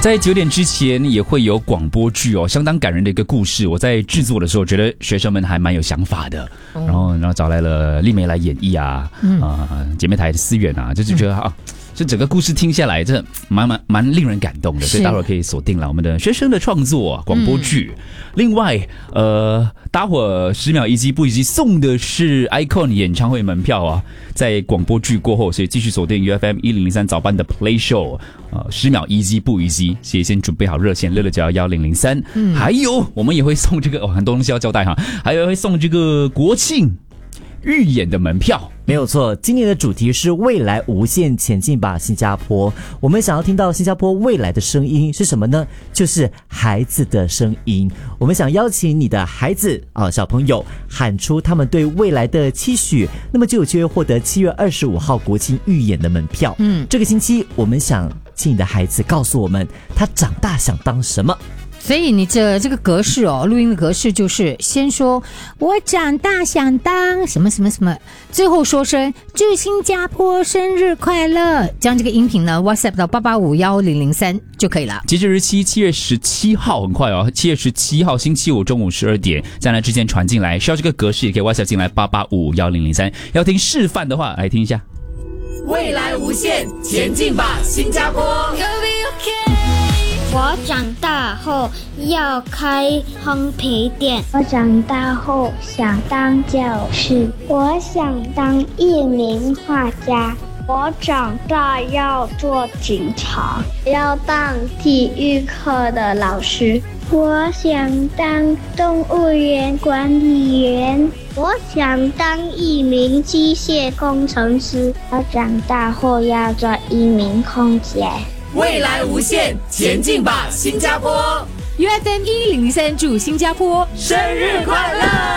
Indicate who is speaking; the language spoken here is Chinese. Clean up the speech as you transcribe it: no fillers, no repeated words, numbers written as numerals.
Speaker 1: 在9点之前也会有广播剧哦，相当感人的一个故事。我在制作的时候，觉得学生们还蛮有想法的，然后找来了丽梅来演绎啊，姐妹台的思远啊，就觉得这整个故事听下来，这蛮令人感动的，所以待会儿可以锁定了我们的学生的创作广播剧。另外，待会儿10秒一击不一击送的是 Icon 演唱会门票啊，在广播剧过后，所以继续锁定 UFM 1003早班的 Play Show， 10秒一击不一击，所以先准备好热线66911003，还有我们也会送这个很多东西要交代哈，还有会送这个国庆预演的门票。
Speaker 2: 没有错，今年的主题是未来无限前进吧新加坡。我们想要听到新加坡未来的声音是什么呢？就是孩子的声音。我们想邀请你的孩子小朋友喊出他们对未来的期许，那么就有机会获得7月25号国庆预演的门票。这个星期我们想请你的孩子告诉我们他长大想当什么。
Speaker 3: 所以你这个格式录音的格式就是先说我长大想当什么什么什么，最后说声祝新加坡生日快乐，将这个音频呢 WhatsApp 到8851003就可以了。
Speaker 1: 截止日期7月17号，很快7月17号星期五中午12点，在那之前传进来，需要这个格式也可以 WhatsApp 进来8851003。要听示范的话，来听一下。
Speaker 4: 未来无限，前进吧，新加坡。
Speaker 5: 我长大后要开烘焙店。我长大后想当教师。我想当一名画家。我长大要做警察，要当体育课的老师。我想当动物园管理员。我想当一名机械工程师。我长大后要做一名空姐。
Speaker 4: 未来无限，前进吧，新加坡！
Speaker 3: UFM 1003祝新加坡
Speaker 4: 生日快乐！